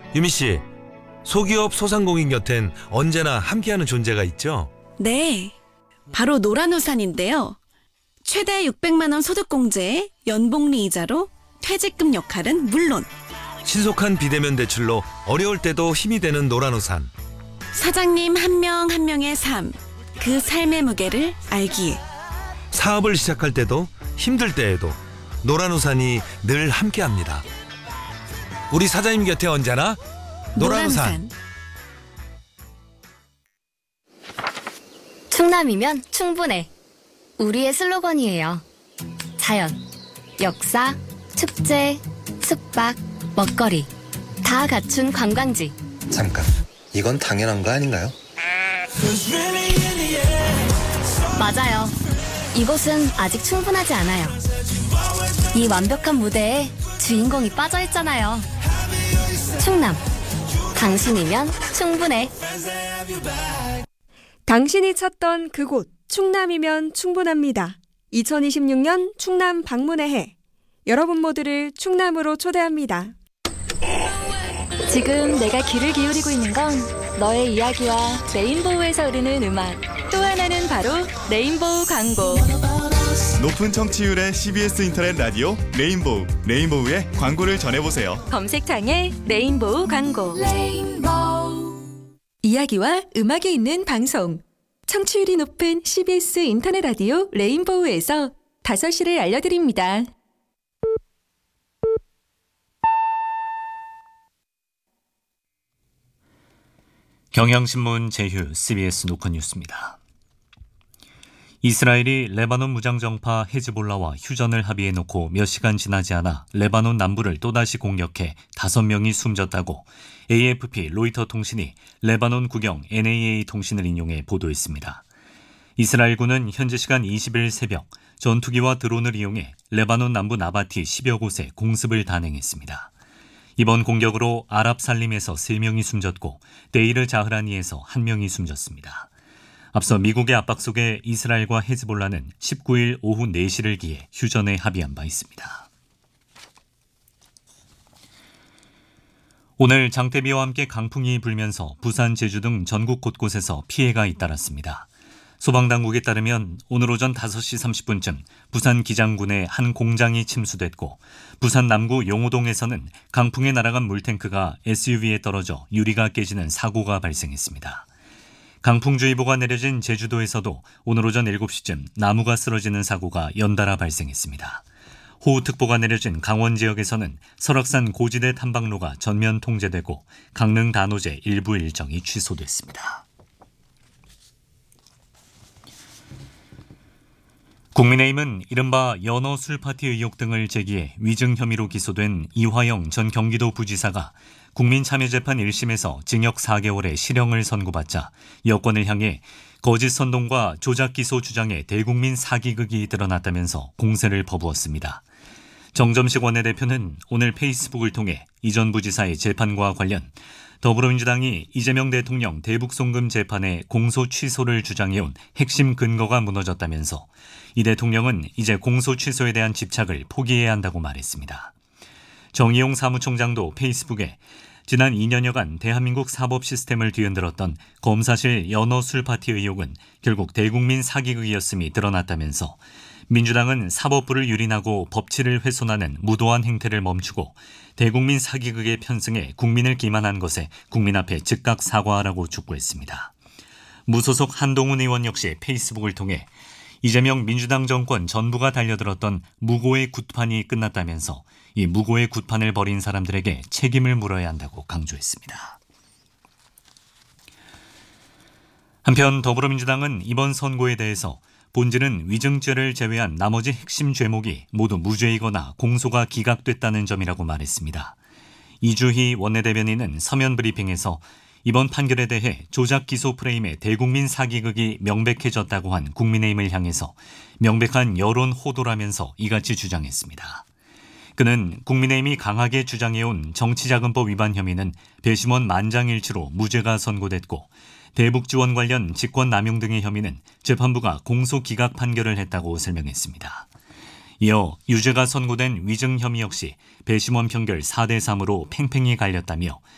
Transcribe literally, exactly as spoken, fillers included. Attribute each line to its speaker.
Speaker 1: 유미 씨, 소기업 소상공인 곁엔 언제나 함께하는 존재가 있죠?
Speaker 2: 네, 바로 노란우산인데요. 최대 육백만 원 소득공제에 연복리 이자로 퇴직금 역할은 물론
Speaker 1: 신속한 비대면 대출로 어려울 때도 힘이 되는 노란우산.
Speaker 2: 사장님 한 명 한 명의 삶, 그 삶의 무게를 알기에
Speaker 1: 사업을 시작할 때도 힘들 때에도 노란우산이 늘 함께합니다. 우리 사장님 곁에 언제나 노란우산.
Speaker 3: 충남이면 충분해. 우리의 슬로건이에요. 자연, 역사, 축제, 숙박, 먹거리 다 갖춘 관광지.
Speaker 4: 잠깐, 이건 당연한 거 아닌가요?
Speaker 3: 맞아요. 이곳은 아직 충분하지 않아요. 이 완벽한 무대에 주인공이 빠져있잖아요. 충남, 당신이면 충분해.
Speaker 5: 당신이 찾던 그곳 충남이면 충분합니다. 이천이십육 년 충남 방문의 해. 여러분 모두를 충남으로 초대합니다.
Speaker 6: 지금 내가 귀를 기울이고 있는 건 너의 이야기와 레인보우에서 흐르는 음악. 또 하나는 바로 레인보우 광고.
Speaker 7: 높은 청취율의 씨비에스 인터넷 라디오 레인보우. 레인보우의 광고를 전해보세요.
Speaker 6: 검색창에 레인보우 광고. 이야기와 음악이 있는 방송. 청취율이 높은 씨비에스 인터넷 라디오 레인보우에서 다섯 시를 알려드립니다.
Speaker 8: 경향신문 제휴 씨비에스 노컷뉴스입니다. 이스라엘이 레바논 무장정파 헤즈볼라와 휴전을 합의해놓고 몇 시간 지나지 않아 레바논 남부를 또다시 공격해 다섯 명이 숨졌다고 에이에프피 로이터 통신이 레바논 국영 엔에이에이 통신을 인용해 보도했습니다. 이스라엘군은 현지 시간 이십 일 새벽 전투기와 드론을 이용해 레바논 남부 나바티 십여 곳에 공습을 단행했습니다. 이번 공격으로 아랍살림에서 세 명이 숨졌고 데이르 자흐라니에서 한 명이 숨졌습니다. 앞서 미국의 압박 속에 이스라엘과 헤즈볼라는 십구 일 오후 네 시를 기해 휴전에 합의한 바 있습니다. 오늘 장대비와 함께 강풍이 불면서 부산, 제주 등 전국 곳곳에서 피해가 잇따랐습니다. 소방당국에 따르면 오늘 오전 다섯 시 삼십 분쯤 부산 기장군의 한 공장이 침수됐고 부산 남구 용호동에서는 강풍에 날아간 물탱크가 에스유브이에 떨어져 유리가 깨지는 사고가 발생했습니다. 강풍주의보가 내려진 제주도에서도 오늘 오전 일곱 시쯤 나무가 쓰러지는 사고가 연달아 발생했습니다. 호우특보가 내려진 강원 지역에서는 설악산 고지대 탐방로가 전면 통제되고 강릉 단오제 일부 일정이 취소됐습니다. 국민의힘은 이른바 연어 술파티 의혹 등을 제기해 위증 혐의로 기소된 이화영 전 경기도 부지사가 국민참여재판 일 심에서 징역 사 개월의 실형을 선고받자 여권을 향해 거짓 선동과 조작 기소 주장에 대국민 사기극이 드러났다면서 공세를 퍼부었습니다. 정점식 원내대표는 오늘 페이스북을 통해 이 전 부지사의 재판과 관련 더불어민주당이 이재명 대통령 대북송금 재판의 공소 취소를 주장해온 핵심 근거가 무너졌다면서 이 대통령은 이제 공소 취소에 대한 집착을 포기해야 한다고 말했습니다. 정의용 사무총장도 페이스북에 지난 이 년여간 대한민국 사법 시스템을 뒤흔들었던 검사실 연어 술파티 의혹은 결국 대국민 사기극이었음이 드러났다면서 민주당은 사법부를 유린하고 법치를 훼손하는 무도한 행태를 멈추고 대국민 사기극에 편승해 국민을 기만한 것에 국민 앞에 즉각 사과하라고 촉구했습니다. 무소속 한동훈 의원 역시 페이스북을 통해 이재명 민주당 정권 전부가 달려들었던 무고의 굿판이 끝났다면서 이 무고의 굿판을 벌인 사람들에게 책임을 물어야 한다고 강조했습니다. 한편 더불어민주당은 이번 선고에 대해서 본질은 위증죄를 제외한 나머지 핵심 죄목이 모두 무죄이거나 공소가 기각됐다는 점이라고 말했습니다. 이주희 원내대변인은 서면 브리핑에서 이번 판결에 대해 조작 기소 프레임의 대국민 사기극이 명백해졌다고 한 국민의힘을 향해서 명백한 여론 호도라면서 이같이 주장했습니다. 그는 국민의힘이 강하게 주장해온 정치자금법 위반 혐의는 배심원 만장일치로 무죄가 선고됐고 대북지원 관련 직권남용 등의 혐의는 재판부가 공소 기각 판결을 했다고 설명했습니다. 이어 유죄가 선고된 위증 혐의 역시 배심원 판결 사 대 삼으로 팽팽히 갈렸다며